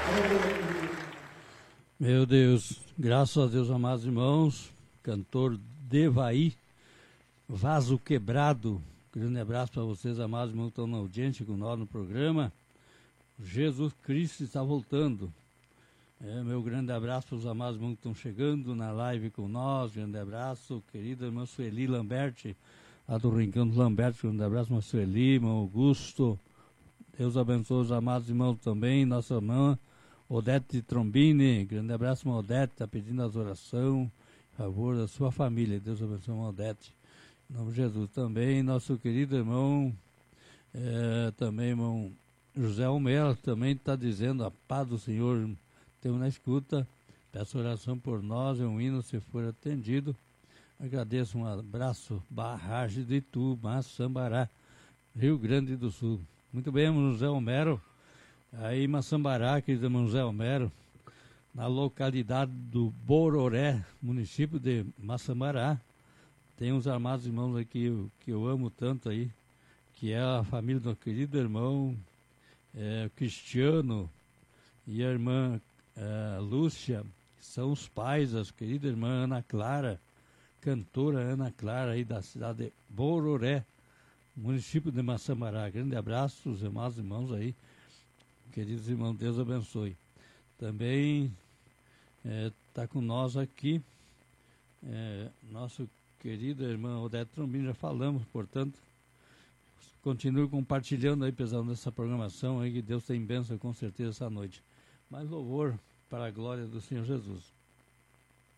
Meu Deus, graças a Deus, amados irmãos, cantor Devaí, Vaso Quebrado. Grande abraço para vocês, amados irmãos, que estão na audiência com nós no programa. Jesus Cristo está voltando. Meu grande abraço para os amados irmãos que estão chegando na live com nós. Grande abraço, querida irmã Sueli Lamberti, lá do Rincão do Lamberti. Grande abraço, irmã Sueli, irmão Augusto. Deus abençoe os amados irmãos também. Nossa irmã Odete Trombini, grande abraço, irmã Odete, está pedindo as orações a favor da sua família. Deus abençoe, irmã Odete. Em nome de Jesus também, nosso querido irmão, também irmão José Almeida, também está dizendo a paz do Senhor. Temos na escuta, peço oração por nós, é um hino se for atendido. Agradeço, um abraço, Barragem de Itu, Maçambará, Rio Grande do Sul. Muito bem, irmão José Homero. Aí, Maçambará, querido irmão José Homero, na localidade do Bororé, município de Maçambará, tem uns amados irmãos aqui que eu amo tanto aí, que é a família do querido irmão Cristiano e a irmã Lúcia, são os pais da querida irmã Ana Clara, cantora Ana Clara aí da cidade de Bororé, município de Maçambará. Grande abraço, os amados irmãos aí. Queridos irmãos, Deus abençoe. Também está com nós aqui nosso querido irmão Odete Trombini, já falamos, portanto, continue compartilhando aí, pessoal, dessa programação aí, que Deus tem bênção com certeza essa noite. Mais louvor para a glória do Senhor Jesus.